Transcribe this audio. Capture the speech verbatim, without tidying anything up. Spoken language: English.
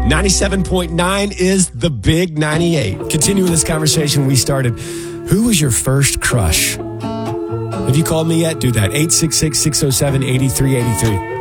ninety-seven point nine is the Big ninety-eight. Continuing this conversation we started, who was your first crush? Have you called me yet? Do that. eight six six, six oh seven, eight three eight three.